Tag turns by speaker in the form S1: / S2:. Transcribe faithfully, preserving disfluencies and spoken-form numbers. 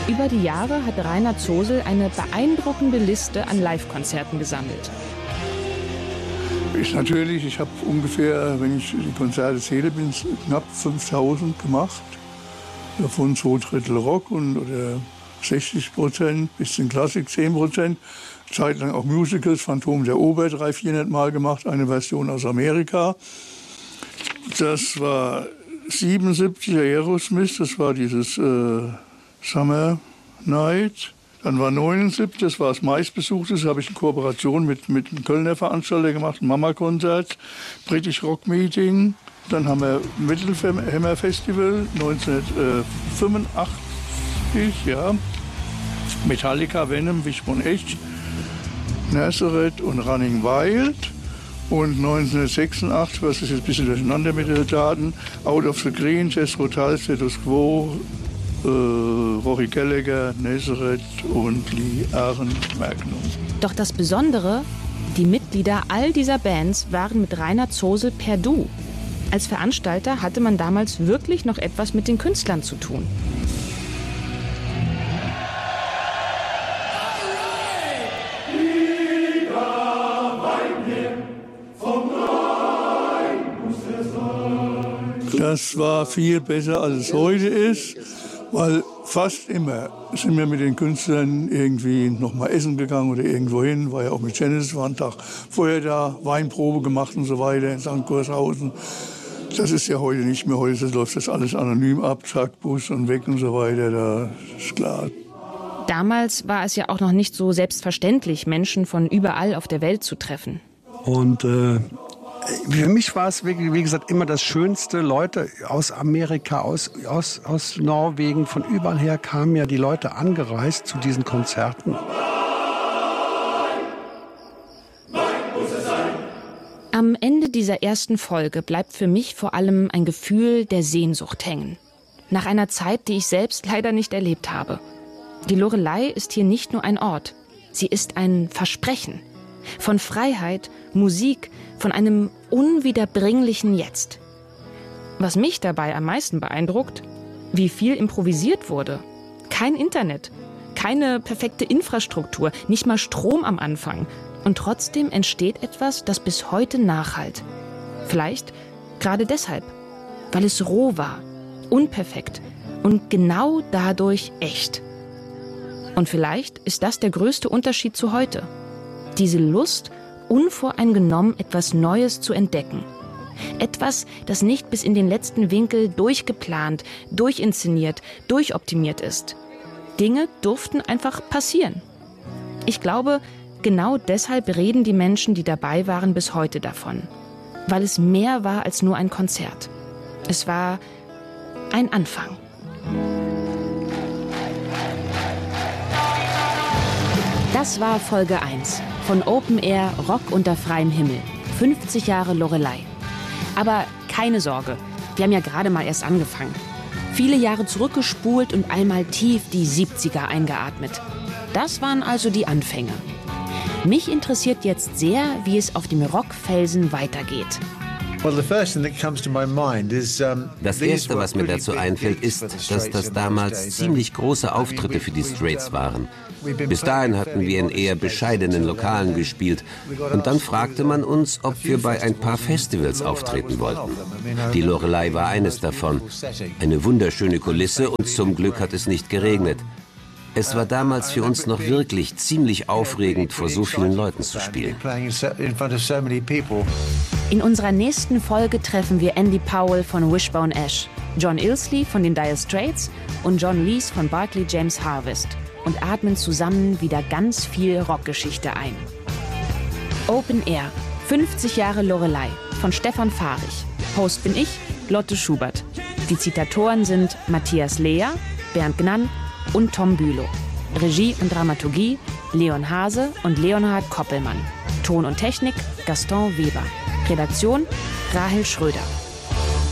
S1: Über die Jahre hat Rainer Zosel eine beeindruckende Liste an Live-Konzerten gesammelt.
S2: Ich natürlich, ich habe ungefähr, wenn ich die Konzerte zähle, bin es knapp fünftausend gemacht. Davon zwei Drittel Rock und oder sechzig Prozent, bisschen Klassik zehn Prozent. Zeitlang auch Musicals, Phantom der Oper drei, vierhundert Mal gemacht, eine Version aus Amerika. Das war siebenundsiebzig Aerosmith, das war dieses äh, Summer Night. Dann war neunundsiebzig, das war das meistbesuchte, das habe ich in Kooperation mit, mit einem Kölner Veranstalter gemacht, ein Mama-Konzert, British Rock Meeting. Dann haben wir Metal Hammer Festival neunzehnhundertfünfundachtzig, ja. Metallica, Venom, Wishbone Edge, Nazareth und Running Wild. Und neunzehnhundertsechsundachtzig, was ist jetzt ein bisschen durcheinander mit den Daten, Out of the Green, Jethro Tull, Status Quo, äh, Rory Gallagher, Nazareth und Lee Aaron Magnum.
S1: Doch das Besondere, die Mitglieder all dieser Bands waren mit Rainer Zosel per Du. Als Veranstalter hatte man damals wirklich noch etwas mit den Künstlern zu tun.
S2: Das war viel besser, als es heute ist, weil fast immer sind wir mit den Künstlern irgendwie noch mal essen gegangen oder irgendwo hin. War ja auch mit Genesis, war ein Tag vorher da, Weinprobe gemacht und so weiter in Sankt Gorshausen. Das ist ja heute nicht mehr. Heute läuft das alles anonym ab, zack, Bus und weg und so weiter, da ist klar.
S1: Damals war es ja auch noch nicht so selbstverständlich, Menschen von überall auf der Welt zu treffen.
S3: Und äh, für mich war es, wie, wie gesagt, immer das Schönste. Leute aus Amerika, aus, aus, aus Norwegen, von überall her kamen ja die Leute angereist zu diesen Konzerten.
S1: Am Ende dieser ersten Folge bleibt für mich vor allem ein Gefühl der Sehnsucht hängen. Nach einer Zeit, die ich selbst leider nicht erlebt habe. Die Loreley ist hier nicht nur ein Ort. Sie ist ein Versprechen. Von Freiheit, Musik, von einem unwiederbringlichen Jetzt. Was mich dabei am meisten beeindruckt, wie viel improvisiert wurde. Kein Internet, keine perfekte Infrastruktur, nicht mal Strom am Anfang. Und trotzdem entsteht etwas, das bis heute nachhallt. Vielleicht gerade deshalb, weil es roh war, unperfekt und genau dadurch echt. Und vielleicht ist das der größte Unterschied zu heute. Diese Lust, unvoreingenommen etwas Neues zu entdecken. Etwas, das nicht bis in den letzten Winkel durchgeplant, durchinszeniert, durchoptimiert ist. Dinge durften einfach passieren. Ich glaube, genau deshalb reden die Menschen, die dabei waren, bis heute davon. Weil es mehr war als nur ein Konzert. Es war ein Anfang. Das war Folge eins von Open Air Rock unter freiem Himmel. fünfzig Jahre Loreley. Aber keine Sorge, wir haben ja gerade mal erst angefangen. Viele Jahre zurückgespult und einmal tief die siebziger eingeatmet. Das waren also die Anfänge. Mich interessiert jetzt sehr, wie es auf dem Rockfelsen weitergeht.
S4: Das Erste, was mir dazu einfällt, ist, dass das damals ziemlich große Auftritte für die Straits waren. Bis dahin hatten wir in eher bescheidenen Lokalen gespielt. Und dann fragte man uns, ob wir bei ein paar Festivals auftreten wollten. Die Loreley war eines davon. Eine wunderschöne Kulisse und zum Glück hat es nicht geregnet. Es war damals für uns noch wirklich ziemlich aufregend, vor so vielen Leuten zu spielen.
S1: In unserer nächsten Folge treffen wir Andy Powell von Wishbone Ash, John Illsley von den Dire Straits und John Lees von Barclay James Harvest und atmen zusammen wieder ganz viel Rockgeschichte ein. Open Air, fünfzig Jahre Loreley von Stefan Fahrig. Host bin ich, Lotte Schubert. Die Zitatoren sind Matthias Lehr, Bernd Gnann und Tom Bülow. Regie und Dramaturgie Leon Hase und Leonhard Koppelmann. Ton und Technik Gaston Weber. Redaktion Rahel Schröder.